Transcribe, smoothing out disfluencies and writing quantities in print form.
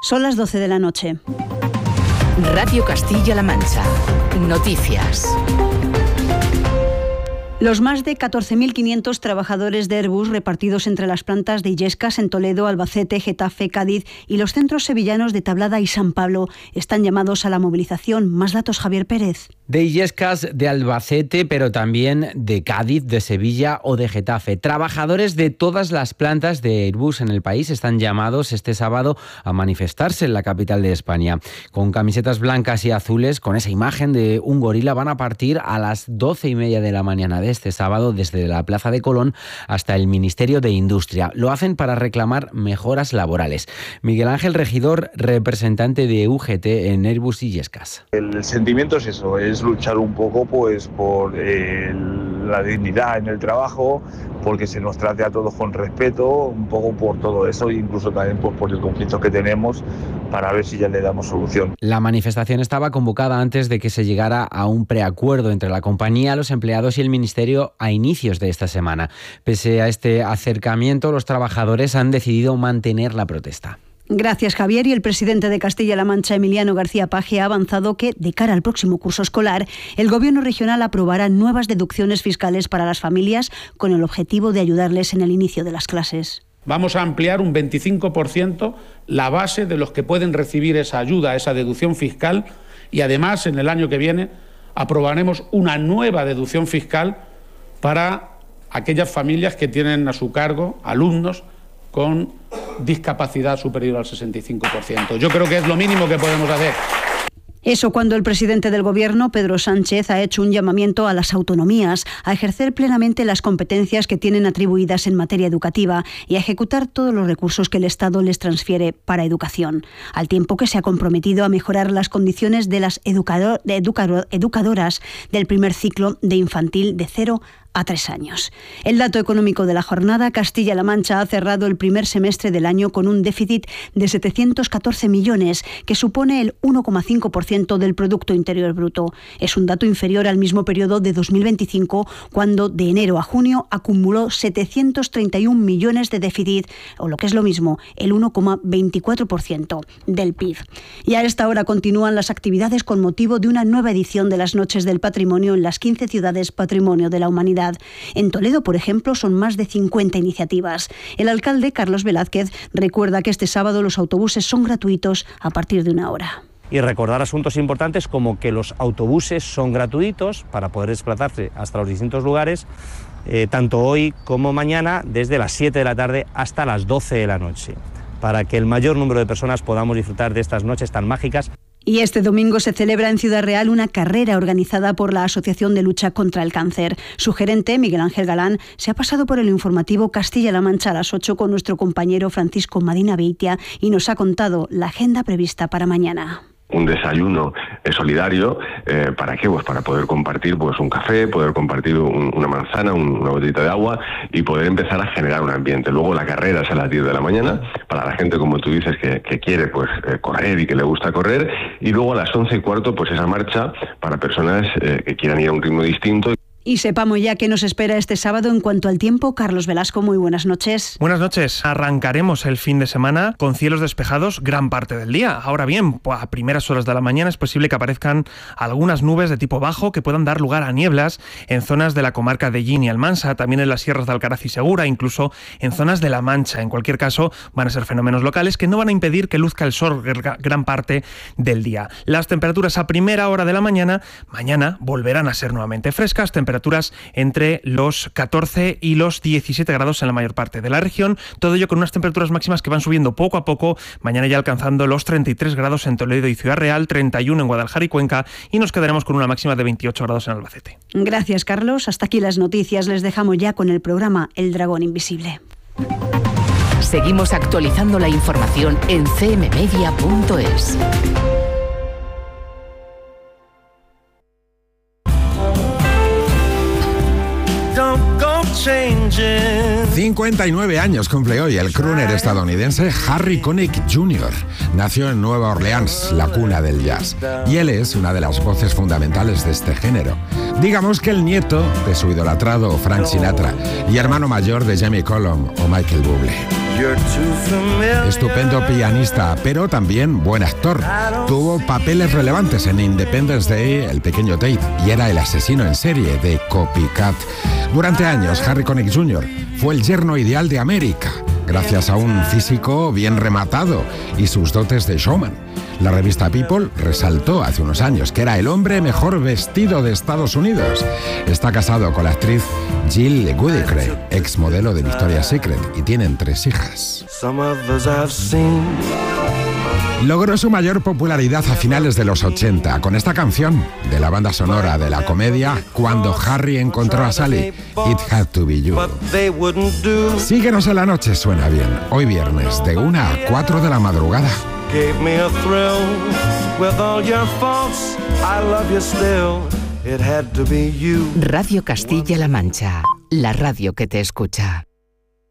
Son las 12 de la noche. Radio Castilla-La Mancha. Noticias. Los más de 14.500 trabajadores de Airbus repartidos entre las plantas de Illescas en Toledo, Albacete, Getafe, Cádiz y los centros sevillanos de Tablada y San Pablo están llamados a la movilización. Más datos, Javier Pérez. De Illescas, de Albacete, pero también de Cádiz, de Sevilla o de Getafe. Trabajadores de todas las plantas de Airbus en el país están llamados este sábado a manifestarse en la capital de España. Con camisetas blancas y azules, con esa imagen de un gorila, van a partir a las 12:30 de la mañana de este sábado desde la Plaza de Colón hasta el Ministerio de Industria. Lo hacen para reclamar mejoras laborales. Miguel Ángel Regidor, representante de UGT en Airbus Illescas. El sentimiento es eso, es luchar un poco pues por la dignidad en el trabajo, porque se nos trate a todos con respeto, un poco por todo eso, incluso también pues por el conflicto que tenemos, para ver si ya le damos solución. La manifestación estaba convocada antes de que se llegara a un preacuerdo entre la compañía, los empleados y el Ministerio a inicios de esta semana. Pese a este acercamiento, los trabajadores han decidido mantener la protesta. Gracias, Javier. Y el presidente de Castilla-La Mancha, Emiliano García Paje, ha avanzado que, de cara al próximo curso escolar, el Gobierno regional aprobará nuevas deducciones fiscales para las familias con el objetivo de ayudarles en el inicio de las clases. Vamos a ampliar un 25% la base de los que pueden recibir esa ayuda, esa deducción fiscal, y además en el año que viene aprobaremos una nueva deducción fiscal para aquellas familias que tienen a su cargo alumnos con discapacidad superior al 65%. Yo creo que es lo mínimo que podemos hacer. Eso cuando el presidente del Gobierno, Pedro Sánchez, ha hecho un llamamiento a las autonomías a ejercer plenamente las competencias que tienen atribuidas en materia educativa y a ejecutar todos los recursos que el Estado les transfiere para educación, al tiempo que se ha comprometido a mejorar las condiciones de las educadoras del primer ciclo de infantil de 0 a 3 años. El dato económico de la jornada: Castilla-La Mancha ha cerrado el primer semestre del año con un déficit de 714 millones, que supone el 1,5% del Producto Interior Bruto. Es un dato inferior al mismo periodo de 2025, cuando de enero a junio acumuló 731 millones de déficit, o lo que es lo mismo, el 1,24% del PIB. Y a esta hora continúan las actividades con motivo de una nueva edición de las Noches del Patrimonio en las 15 ciudades Patrimonio de la Humanidad. En Toledo, por ejemplo, son más de 50 iniciativas. El alcalde, Carlos Velázquez, recuerda que este sábado los autobuses son gratuitos a partir de 1 hora. Y recordar asuntos importantes como que los autobuses son gratuitos para poder desplazarse hasta los distintos lugares, tanto hoy como mañana, desde las 7 de la tarde hasta las 12 de la noche, para que el mayor número de personas podamos disfrutar de estas noches tan mágicas. Y este domingo se celebra en Ciudad Real una carrera organizada por la Asociación de Lucha contra el Cáncer. Su gerente, Miguel Ángel Galán, se ha pasado por el informativo Castilla-La Mancha a las 8 con nuestro compañero Francisco Madina Beitia y nos ha contado la agenda prevista para mañana. Un desayuno solidario, ¿para qué? Pues para poder compartir pues un café, poder compartir una manzana, una botellita de agua y poder empezar a generar un ambiente. Luego la carrera es a las 10 de la mañana, para la gente, como tú dices, que quiere pues correr y que le gusta correr, y luego a las 11:15 pues esa marcha para personas que quieran ir a un ritmo distinto. Y sepamos ya qué nos espera este sábado en cuanto al tiempo. Carlos Velasco, muy buenas noches. Buenas noches. Arrancaremos el fin de semana con cielos despejados gran parte del día. Ahora bien, a primeras horas de la mañana es posible que aparezcan algunas nubes de tipo bajo que puedan dar lugar a nieblas en zonas de la comarca de Llín y Almansa, también en las sierras de Alcaraz y Segura, incluso en zonas de La Mancha. En cualquier caso, van a ser fenómenos locales que no van a impedir que luzca el sol gran parte del día. Las temperaturas a primera hora de la mañana volverán a ser nuevamente frescas, temperaturas entre los 14 y los 17 grados en la mayor parte de la región, todo ello con unas temperaturas máximas que van subiendo poco a poco, mañana ya alcanzando los 33 grados en Toledo y Ciudad Real, 31 en Guadalajara y Cuenca, y nos quedaremos con una máxima de 28 grados en Albacete. Gracias, Carlos. Hasta aquí las noticias. Les dejamos ya con el programa El Dragón Invisible. Seguimos actualizando la información en cmmedia.es. 59 años cumple hoy el crooner estadounidense Harry Connick Jr. Nació en Nueva Orleans, la cuna del jazz, y él es una de las voces fundamentales de este género. Digamos que el nieto de su idolatrado Frank Sinatra y hermano mayor de Jamie Cullum o Michael Bublé. Estupendo pianista, pero también buen actor. Tuvo papeles relevantes en Independence Day, El pequeño Tate, y era el asesino en serie de Copycat. Durante años, Harry Connick Jr. fue el yerno ideal de América, gracias a un físico bien rematado y sus dotes de showman. La revista People resaltó hace unos años que era el hombre mejor vestido de Estados Unidos. Está casado con la actriz Jill Goodicre, ex modelo de Victoria's Secret, y tienen 3 hijas. Logró su mayor popularidad a finales de los 80 con esta canción de la banda sonora de la comedia Cuando Harry encontró a Sally, It Had to Be You. Síguenos en la noche, suena bien. Hoy viernes de 1 a 4 de la madrugada. Gave me a thrill with all your faults. I love you still. It had to be you. Radio Castilla-La Mancha, la radio que te escucha.